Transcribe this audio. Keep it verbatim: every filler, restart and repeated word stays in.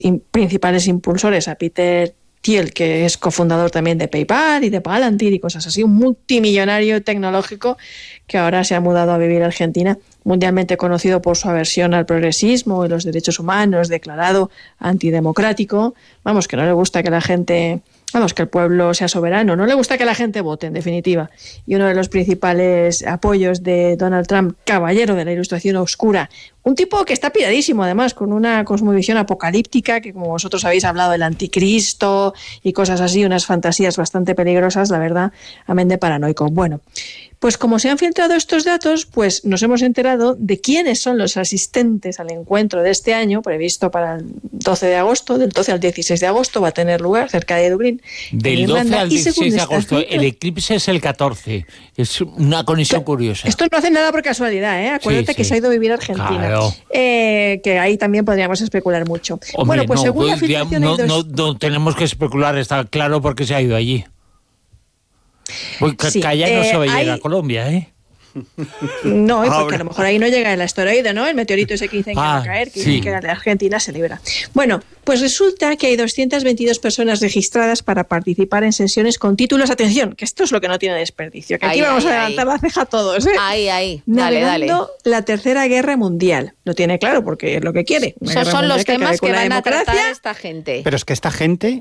in, principales impulsores, a Peter Thiel, que es cofundador también de PayPal y de Palantir y cosas así, un multimillonario tecnológico que ahora se ha mudado a vivir a Argentina, mundialmente conocido por su aversión al progresismo y los derechos humanos, declarado antidemocrático, vamos, que no le gusta que la gente, vamos, que el pueblo sea soberano, no le gusta que la gente vote, en definitiva. Y uno de los principales apoyos de Donald Trump, caballero de la ilustración oscura, un tipo que está piradísimo, además, con una cosmovisión apocalíptica, que como vosotros habéis hablado del anticristo y cosas así, unas fantasías bastante peligrosas, la verdad, amén de paranoico. Bueno, pues como se han filtrado estos datos, pues nos hemos enterado de quiénes son los asistentes al encuentro de este año, previsto para el doce de agosto, del doce al dieciséis de agosto, va a tener lugar cerca de Dublín. Del doce al dieciséis de agosto, el eclipse es el catorce, es una conexión curiosa. Esto no hace nada por casualidad, ¿eh? Acuérdate sí, sí. que se ha ido a vivir a Argentina, claro. eh, que ahí también podríamos especular mucho. Hombre, bueno, pues no, según pues, la filtración no, hay dos... no, no tenemos que especular, está claro por qué se ha ido allí. Pues sí, Calla no eh, se va a ir hay... a Colombia, ¿eh? No, porque a lo mejor ahí no llega el asteroide, ¿no? El meteorito ese que dicen que ah, va a caer, que sí. dicen que la Argentina se libra. Bueno, pues resulta que hay doscientas veintidós personas registradas para participar en sesiones con títulos, atención, que esto es lo que no tiene desperdicio, que aquí ay, vamos ay, a levantar ay. la ceja todos, ¿eh? Ay, ay, dale, Navegando dale. la Tercera Guerra Mundial. Lo tiene claro porque es lo que quiere. Esos son los temas que, que van a tratar esta gente. Pero es que esta gente